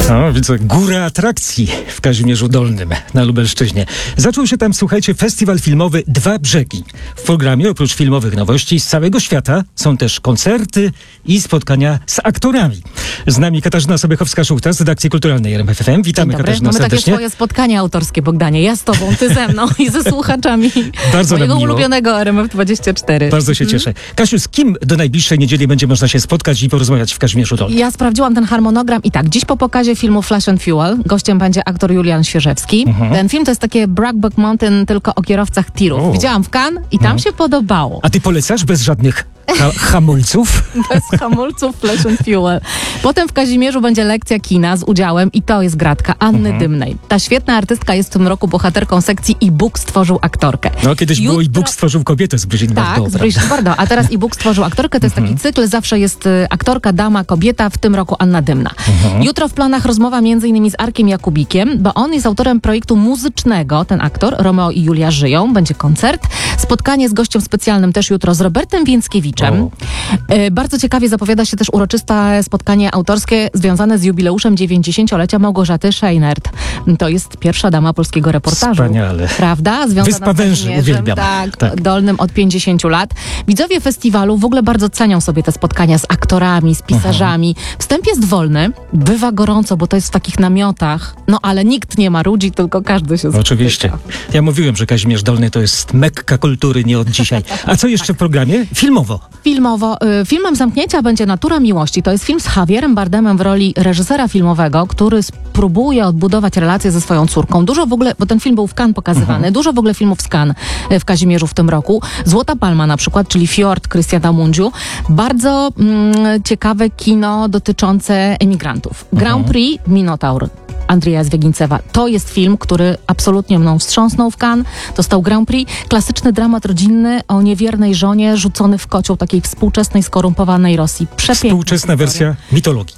No, widzę, góra atrakcji w Kazimierzu Dolnym na Lubelszczyźnie. Zaczął się tam, słuchajcie, festiwal filmowy Dwa Brzegi. W programie oprócz filmowych nowości z całego świata są też koncerty i spotkania z aktorami. Z nami Katarzyna Sobiechowska-Szuchta z redakcji kulturalnej RMF FM. Witamy, Katarzyna, Mamy serdecznie. takie swoje spotkania autorskie, Bogdanie. Ja z tobą, ty ze mną i ze słuchaczami Bardzo mojego nam miło. ulubionego RMF24. Bardzo się cieszę. Kasiu, z kim do najbliższej niedzieli będzie można się spotkać i porozmawiać w Kazimierzu Dolnym? Ja sprawdziłam ten harmonogram i tak, dziś po pokazie filmu Flash and Fuel gościem będzie aktor Julian Świeżewski. Ten film to jest takie Brokeback Mountain tylko o kierowcach tirów. Widziałam w Cannes i tam się podobało. A ty polecasz bez żadnych hamulców? Bez hamulców Flash and Fuel. Potem w Kazimierzu będzie lekcja kina z udziałem, i to jest gratka, Anny Dymnej. Ta świetna artystka jest w tym roku bohaterką sekcji i Bóg stworzył aktorkę. No, kiedyś było i Bóg stworzył kobietę z Brigitte Bardot. Tak, z Brigitte Bardot. A teraz i Bóg stworzył aktorkę. To jest taki cykl. Zawsze jest aktorka, dama, kobieta. W tym roku Anna Dymna. Jutro w planach rozmowa m.in. z Arkiem Jakubikiem, bo on jest autorem projektu muzycznego, ten aktor. Romeo i Julia żyją. Będzie koncert. Spotkanie z gościem specjalnym też jutro z Robertem Więckiewiczem. Bardzo ciekawie zapowiada się też uroczyste spotkanie autorskie związane z jubileuszem 90-lecia Małgorzaty Scheinert. To jest pierwsza dama polskiego reportażu. Wspaniale. Prawda? Związana Wyspa z Węży, Kazimierzem, uwielbiam. Tak. Dolnym od 50 lat. Widzowie festiwalu w ogóle bardzo cenią sobie te spotkania z aktorami, z pisarzami. Wstęp jest wolny, bywa gorąco, bo to jest w takich namiotach, no ale nikt nie marudzi, tylko każdy się Oczywiście. spotyka. Ja mówiłem, że Kazimierz Dolny to jest Mekka kultury nie od dzisiaj. A co jeszcze w programie? Filmowo. Filmem zamknięcia będzie Natura Miłości. To jest film z Javierem Bardemem w roli reżysera filmowego, który spróbuje odbudować relacje ze swoją córką. Dużo w ogóle, bo ten film był w Cannes pokazywany, dużo w ogóle filmów z Cannes w Kazimierzu w tym roku. Złota Palma na przykład, czyli Fjord Krystiana Mundziu. Bardzo ciekawe kino dotyczące emigrantów. Grand Prix Minotaur Andrzeja Zwiegincewa. To jest film, który absolutnie mną wstrząsnął w Cannes. Dostał Grand Prix. Klasyczny dramat rodzinny o niewiernej żonie rzucony w kocioł takiej współczesnej, skorumpowanej Rosji. Przepiękna Współczesna wersja mitologii.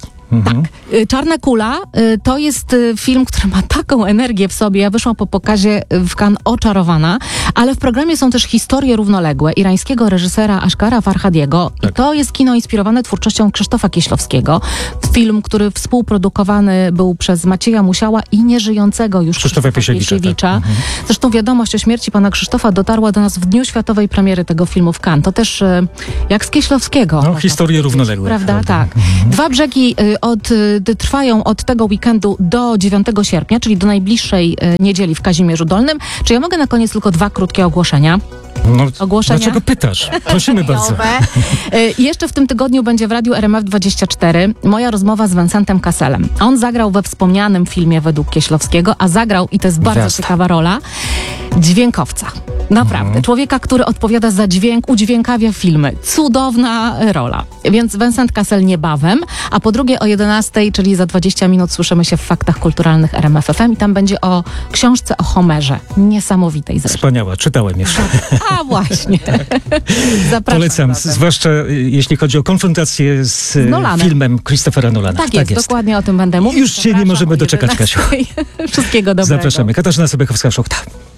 Czarna kula to jest film, który ma taką energię w sobie. Ja wyszłam po pokazie w Cannes oczarowana, ale w programie są też historie równoległe irańskiego reżysera Ashkara Farhadiego. I to jest kino inspirowane twórczością Krzysztofa Kieślowskiego. Film, który współprodukowany był przez Macieja Musiała i nieżyjącego już Krzysztofa Piesiewicza. Zresztą wiadomość o śmierci pana Krzysztofa dotarła do nas w dniu światowej premiery tego filmu w Cannes. To też jak z Kieślowskiego. No, historie równoległe. Prawda? Tak. Dwa brzegi trwają od tego weekendu do 9 sierpnia, czyli do najbliższej niedzieli w Kazimierzu Dolnym. Czy ja mogę na koniec tylko dwa krótkie ogłoszenia? No, Ogłoszenia? dlaczego pytasz? Prosimy bardzo. Jeszcze w tym tygodniu będzie w Radiu RMF24 moja rozmowa z Vincentem Casselem. On zagrał we wspomnianym filmie według Kieślowskiego, a zagrał, i to jest bardzo Gwiazda. ciekawa rola, dźwiękowca. Naprawdę. Człowieka, który odpowiada za dźwięk, udźwiękawia filmy. Cudowna rola. Więc Vincent Cassel niebawem, a po drugie o 11, czyli za 20 minut słyszymy się w Faktach Kulturalnych RMF FM i tam będzie o książce o Homerze. Niesamowitej zresztą. Wspaniała, czytałem jeszcze. A właśnie. Zapraszam. Polecam, zatem. zwłaszcza jeśli chodzi o konfrontację z Nolanem. filmem Christophera Nolana. Tak jest, dokładnie o tym będę mówić. Już się nie Zapraszam możemy o doczekać, Kasiu. 11:00. Wszystkiego dobrego. Zapraszamy. Katarzyna Sobiechowska-Szuchta.